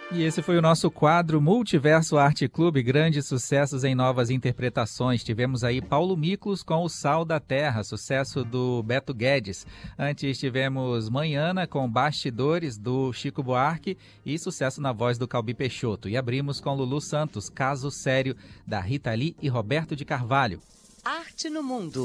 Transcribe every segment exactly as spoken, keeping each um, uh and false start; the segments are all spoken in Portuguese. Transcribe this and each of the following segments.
E esse foi o nosso quadro Multiverso Arte Clube, grandes sucessos em novas interpretações. Tivemos aí Paulo Miklos com O Sal da Terra, sucesso do Beto Guedes. Antes tivemos Manhana com Bastidores, do Chico Buarque, e sucesso na voz do Calbi Peixoto. E abrimos com Lulu Santos, Caso Sério, da Rita Lee e Roberto de Carvalho. Arte no Mundo.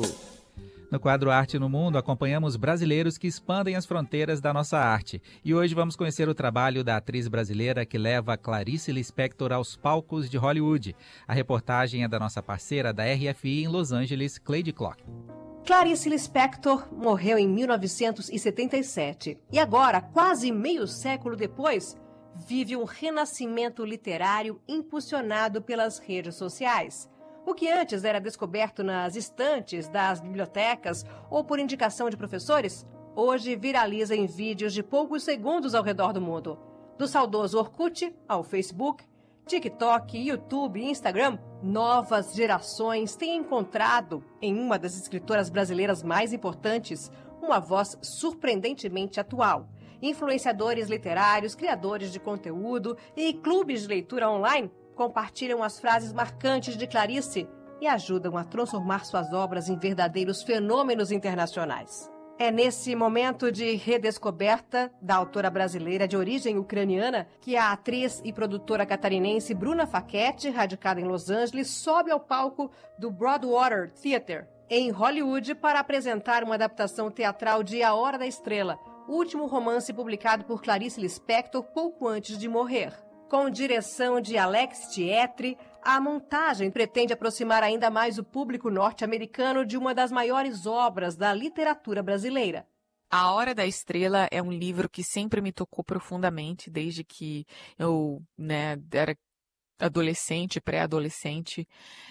No quadro Arte no Mundo, acompanhamos brasileiros que expandem as fronteiras da nossa arte. E hoje vamos conhecer o trabalho da atriz brasileira que leva Clarice Lispector aos palcos de Hollywood. A reportagem é da nossa parceira da R F I em Los Angeles, Cleide Klock. Clarice Lispector morreu em mil novecentos e setenta e sete e agora, quase meio século depois, vive um renascimento literário impulsionado pelas redes sociais. O que antes era descoberto nas estantes das bibliotecas ou por indicação de professores, hoje viraliza em vídeos de poucos segundos ao redor do mundo. Do saudoso Orkut ao Facebook, TikTok, YouTube e Instagram, novas gerações têm encontrado, em uma das escritoras brasileiras mais importantes, uma voz surpreendentemente atual. Influenciadores literários, criadores de conteúdo e clubes de leitura online compartilham as frases marcantes de Clarice e ajudam a transformar suas obras em verdadeiros fenômenos internacionais. É nesse momento de redescoberta da autora brasileira de origem ucraniana que a atriz e produtora catarinense Bruna Facchetti, radicada em Los Angeles, sobe ao palco do Broadwater Theater, em Hollywood, para apresentar uma adaptação teatral de A Hora da Estrela, o último romance publicado por Clarice Lispector pouco antes de morrer. Com direção de Alex Tietri, a montagem pretende aproximar ainda mais o público norte-americano de uma das maiores obras da literatura brasileira. A Hora da Estrela é um livro que sempre me tocou profundamente, desde que eu, né, era adolescente, pré-adolescente,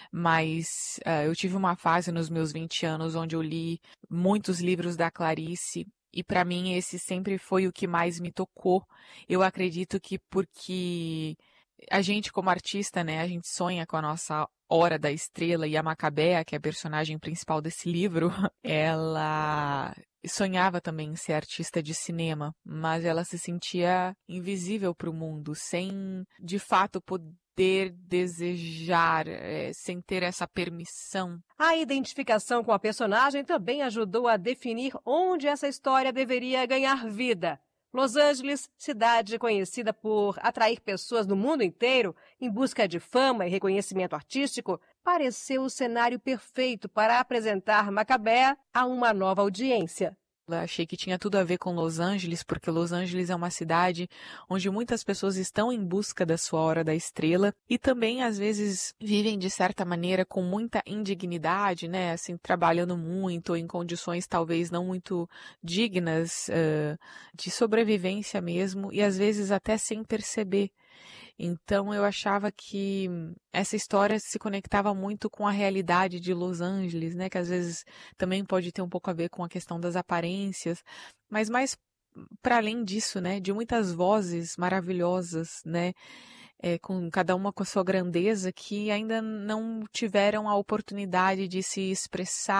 mas uh, eu tive uma fase nos meus vinte anos onde eu li muitos livros da Clarice. E para mim esse sempre foi o que mais me tocou. Eu acredito que porque a gente como artista, né, a gente sonha com a nossa Hora da Estrela, e a Macabea, que é a personagem principal desse livro, ela sonhava também em ser artista de cinema, mas ela se sentia invisível para o mundo, sem de fato poder desejar, é, sem ter essa permissão. A identificação com a personagem também ajudou a definir onde essa história deveria ganhar vida. Los Angeles, cidade conhecida por atrair pessoas do mundo inteiro em busca de fama e reconhecimento artístico, pareceu o cenário perfeito para apresentar Macabea a uma nova audiência. Eu achei que tinha tudo a ver com Los Angeles, porque Los Angeles é uma cidade onde muitas pessoas estão em busca da sua Hora da Estrela e também, às vezes, vivem de certa maneira com muita indignidade, né? Assim, trabalhando muito ou em condições talvez não muito dignas, uh, de sobrevivência mesmo, e às vezes até sem perceber. Então eu achava que essa história se conectava muito com a realidade de Los Angeles, né? Que às vezes também pode ter um pouco a ver com a questão das aparências, mas mais para além disso, né? De muitas vozes maravilhosas, né? É, com cada uma com a sua grandeza, que ainda não tiveram a oportunidade de se expressar